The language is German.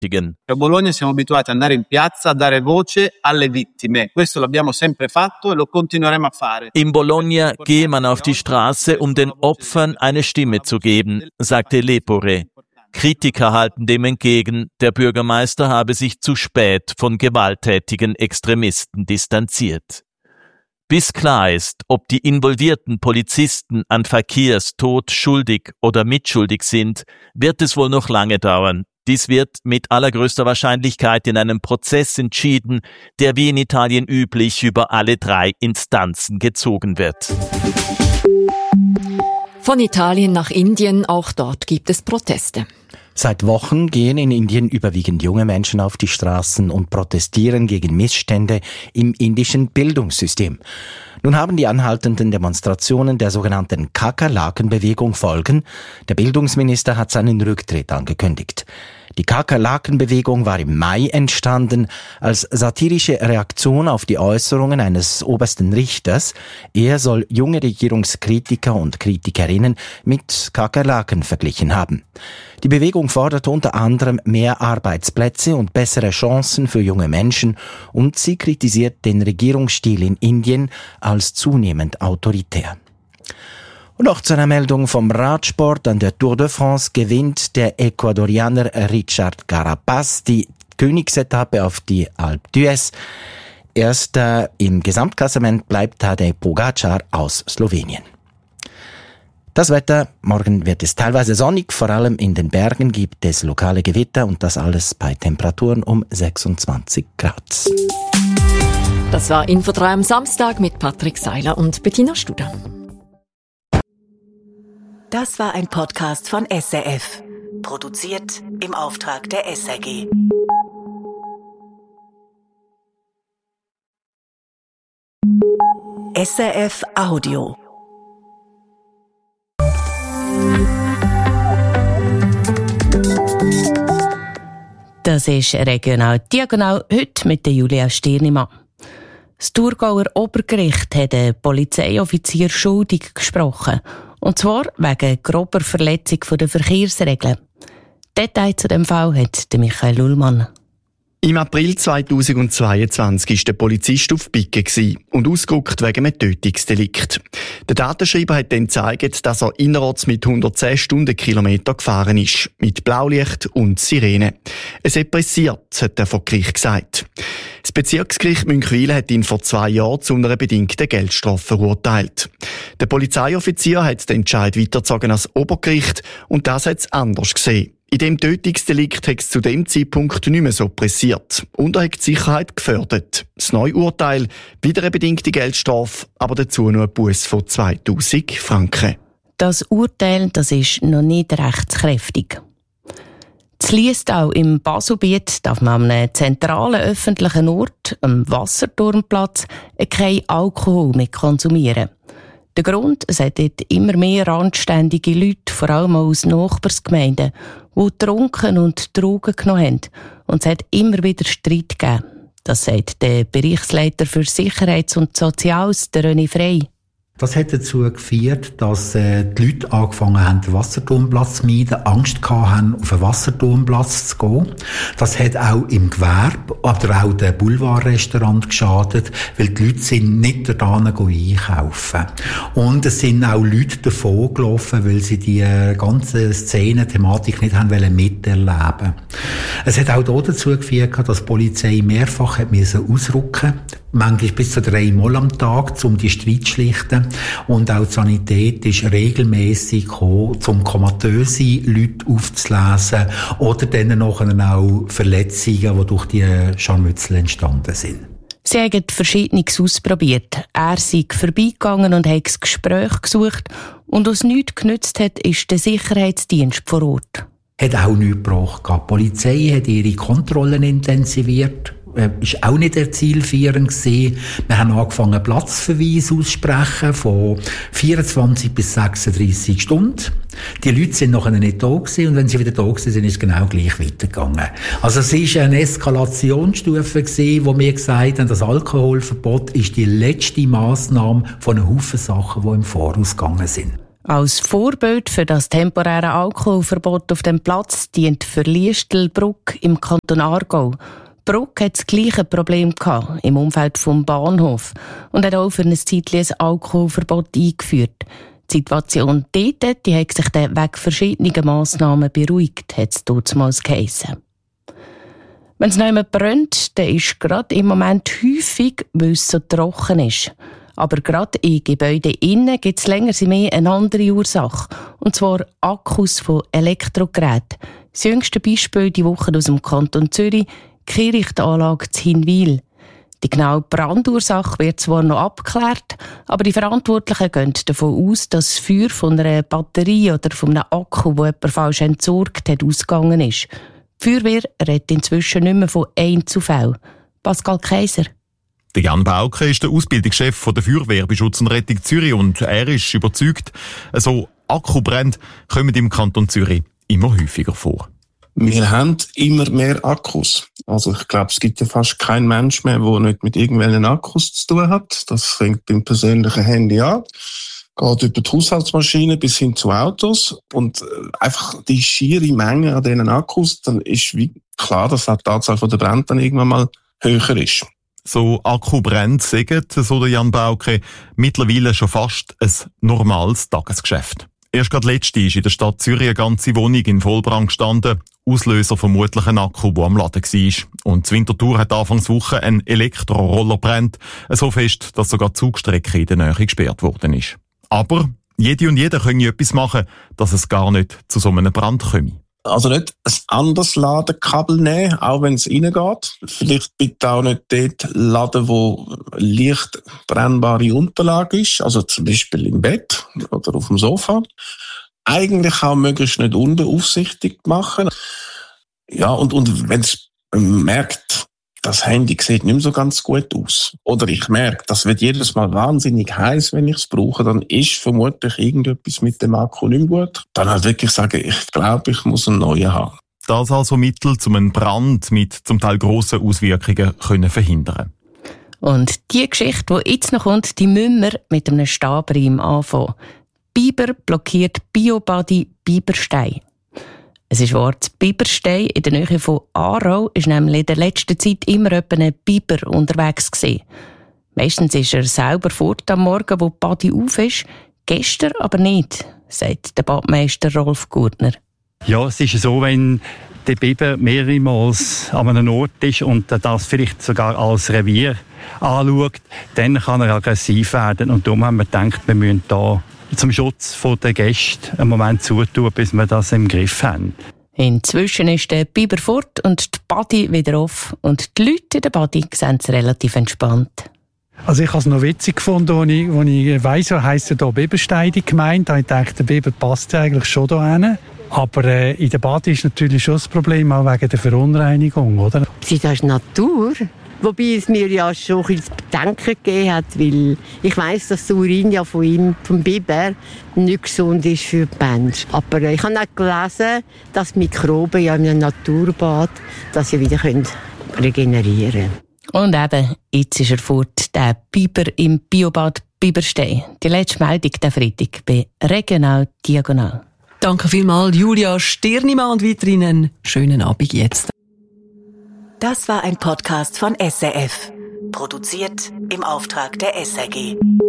beschäftigen. A Bologna siamo abituati ad andare in piazza a dare voce alle vittime. Questo l'abbiamo sempre fatto e lo continueremo a fare. In Bologna gehe man auf die Straße, um den Opfern eine Stimme zu geben, sagte Lepore. Kritiker halten dem entgegen, der Bürgermeister habe sich zu spät von gewalttätigen Extremisten distanziert. Bis klar ist, ob die involvierten Polizisten an Verkehrstod schuldig oder mitschuldig sind, wird es wohl noch lange dauern. Dies wird mit allergrößter Wahrscheinlichkeit in einem Prozess entschieden, der wie in Italien üblich über alle 3 Instanzen gezogen wird. Von Italien nach Indien, auch dort gibt es Proteste. Seit Wochen gehen in Indien überwiegend junge Menschen auf die Straßen und protestieren gegen Missstände im indischen Bildungssystem. Nun haben die anhaltenden Demonstrationen der sogenannten Kakerlakenbewegung Folgen. Der Bildungsminister hat seinen Rücktritt angekündigt. Die Kakerlakenbewegung war im Mai entstanden als satirische Reaktion auf die Äußerungen eines obersten Richters. Er soll junge Regierungskritiker und Kritikerinnen mit Kakerlaken verglichen haben. Die Bewegung fordert unter anderem mehr Arbeitsplätze und bessere Chancen für junge Menschen und sie kritisiert den Regierungsstil in Indien als zunehmend autoritär. Und noch zu einer Meldung vom Radsport. An der Tour de France gewinnt der Ecuadorianer Richard Carapaz die Königsetappe auf die Alpe d'Huez. Erster im Gesamtklassement bleibt Tadej Pogačar aus Slowenien. Das Wetter, morgen wird es teilweise sonnig, vor allem in den Bergen gibt es lokale Gewitter und das alles bei Temperaturen um 26 Grad. Das war Info 3 am Samstag mit Patrick Seiler und Bettina Studer. Das war ein Podcast von SRF. Produziert im Auftrag der SRG. SRF Audio. Das ist regional diagonal heute mit der Julia Stirnimann. Das Thurgauer Obergericht hat einen Polizeioffizier schuldig gesprochen. Und zwar wegen grober Verletzung der Verkehrsregeln. Details zu dem Fall hat Michael Ullmann. Im April 2022 war der Polizist auf Picke und ausgerückt wegen einem Tötungsdelikt. Der Datenschreiber hat dann gezeigt, dass er innerorts mit 110 Stundenkilometer gefahren ist, mit Blaulicht und Sirene. Es hat pressiert, hat er vor Gericht gesagt. Das Bezirksgericht Münckwil hat ihn vor 2 Jahren zu einer bedingten Geldstrafe verurteilt. Der Polizeioffizier hat den Entscheid weitergezogen als Obergericht und das hat es anders gesehen. In dem Tötungsdelikt hat es zu dem Zeitpunkt nicht mehr so pressiert und er hat die Sicherheit gefördert. Das neue Urteil, wieder eine bedingte Geldstrafe, aber dazu nur ein Buß von 2000 Franken. Das Urteil, das ist noch nicht rechtskräftig. In Liestal im Baselbiet darf man an einem zentralen öffentlichen Ort, am Wasserturmplatz, kein Alkohol mehr konsumieren. Der Grund, es hat dort immer mehr randständige Leute, vor allem aus Nachbarsgemeinden, die getrunken und Drogen genommen haben. Und es hat immer wieder Streit gegeben. Das sagt der Bereichsleiter für Sicherheits- und Soziales, der René Frey. Das hat dazu geführt, dass die Leute angefangen haben, den Wasserturmplatz zu meiden, Angst haben, auf den Wasserturmplatz zu gehen. Das hat auch im Gewerbe, aber auch dem Boulevardrestaurant geschadet, weil die Leute sind nicht daran einkaufen. Und es sind auch Leute davon gelaufen, weil sie die ganze Szene-Thematik nicht haben miterleben wollen. Es hat auch dazu geführt, dass die Polizei mehrfach ausrücken musste, manchmal bis zu 3 Mal am Tag, um die Streit zu schlichten. Und auch die Sanität ist regelmässig gekommen, um komatöse Leute aufzulesen oder dann nachher auch Verletzungen, die durch die Scharmützel entstanden sind. Sie haben Verschiedenes ausprobiert. Er sei vorbeigegangen und hat das Gespräch gesucht. Und was nichts genützt hat, ist der Sicherheitsdienst vor Ort. Hat auch nichts gebracht. Die Polizei hat ihre Kontrollen intensiviert. Ist auch nicht zielführend gewesen. Wir haben angefangen, Platzverweise auszusprechen von 24 bis 36 Stunden. Die Leute sind nachher nicht da gewesen und wenn sie wieder da gewesen sind, ist es genau gleich weitergegangen. Also es ist eine Eskalationsstufe gewesen, wo wir gesagt haben, das Alkoholverbot ist die letzte Massnahme von einem Haufen Sachen, die im Voraus gegangen sind. Als Vorbild für das temporäre Alkoholverbot auf dem Platz dient für Liestelbruck im Kanton Aargau. Bruck hat das gleiche Problem gehabt, im Umfeld vom Bahnhof und hat auch für eine Zeit ein Alkoholverbot eingeführt. Die Situation dort, die hat sich dann wegen verschiedener Massnahmen beruhigt, hat es damals geheissen. Wenn es nicht mehr brennt, dann ist gerade im Moment häufig, weil es so trocken ist. Aber gerade in Gebäuden innen gibt es länger mehr eine andere Ursache. Und zwar Akkus von Elektrogeräten. Das jüngste Beispiel die Woche aus dem Kanton Zürich, die Kehrichtanlage in Hinwil. Die genaue Brandursache wird zwar noch abgeklärt, aber die Verantwortlichen gehen davon aus, dass das Feuer von einer Batterie oder von einem Akku, wo jemand falsch entsorgt hat, ausgegangen ist. Die Feuerwehr redet inzwischen nicht mehr von Einzelfällen. Pascal Kaiser. Der Jan Bauke ist der Ausbildungschef der Feuerwehr bei Schutz und Rettung Zürich und er ist überzeugt, so Akkubrände kommen im Kanton Zürich immer häufiger vor. Wir haben immer mehr Akkus. Also ich glaube, es gibt ja fast keinen Mensch mehr, der nicht mit irgendwelchen Akkus zu tun hat. Das fängt beim persönlichen Handy an, geht über die Haushaltsmaschine bis hin zu Autos und einfach die schiere Menge an diesen Akkus, dann ist wie klar, dass auch die Anzahl der Brände dann irgendwann mal höher ist. So Akkubrände sagen, so der Jan Bauke, mittlerweile schon fast ein normales Tagesgeschäft. Erst gerade letzte ist in der Stadt Zürich eine ganze Wohnung in Vollbrand gestanden. Auslöser vermutlich ein Akku, der am Laden war. Und die Winterthur hat Anfangswoche ein Elektroroller brennt, so fest, dass sogar die Zugstrecke in der Nähe gesperrt worden ist. Aber jede und jeder können etwas machen, dass es gar nicht zu so einem Brand komme. Also nicht ein anderes Ladekabel nehmen, auch wenn es reingeht. Vielleicht bitte auch nicht dort laden, wo leicht brennbare Unterlage ist, also zum Beispiel im Bett oder auf dem Sofa. Eigentlich auch möglichst nicht unbeaufsichtigt machen. Ja, und wenn es merkt, das Handy sieht nicht mehr so ganz gut aus. Oder ich merke, das wird jedes Mal wahnsinnig heiß, wenn ich es brauche, dann ist vermutlich irgendetwas mit dem Akku nicht mehr gut. Dann halt wirklich sagen, ich glaube, ich muss einen neuen haben. Das also Mittel, um einen Brand mit zum Teil grossen Auswirkungen können verhindern. Und die Geschichte, die jetzt noch kommt, die müssen wir mit einem Stabreim anfangen. Biber blockiert Biobody Biberstein. Es ist wahr, das Biberstein in der Nähe von Aarau ist nämlich in der letzten Zeit immer ein Biber unterwegs gewesen. Meistens ist er selber fort am Morgen, wo die Body auf ist, gestern aber nicht, sagt der Badmeister Rolf Gurtner. Ja, es ist so, wenn der Biber mehrere Mal an einem Ort ist und das vielleicht sogar als Revier anschaut, dann kann er aggressiv werden. Und darum haben wir gedacht, wir müssen da zum Schutz der Gäste einen Moment zutun, bis wir das im Griff haben. Inzwischen ist der Biber fort und die Body wieder auf. Und die Leute in der Body sehen es relativ entspannt. Also ich habe es noch witzig gefunden, als ich weiss, so heisst hier Biberstein die Gemeinde. Da habe ich gedacht, der Biber passt ja eigentlich schon hier hin. Aber in der Body ist natürlich schon das Problem, auch wegen der Verunreinigung, oder? Das ist Natur. Wobei es mir ja schon ein bisschen zu bedenken gegeben hat, weil ich weiss, dass der Urin ja von ihm, vom Biber, nicht gesund ist für die Menschen. Aber ich habe auch gelesen, dass Mikroben ja in einem Naturbad das ja wieder regenerieren können. Und eben, jetzt ist er fort, der Biber im Biobad Biberstein. Die letzte Meldung der Freitag bei Regional Diagonal. Danke vielmals, Julia Stirnimann, und weiterhin einen schönen Abend jetzt. Das war ein Podcast von SRF. Produziert im Auftrag der SRG.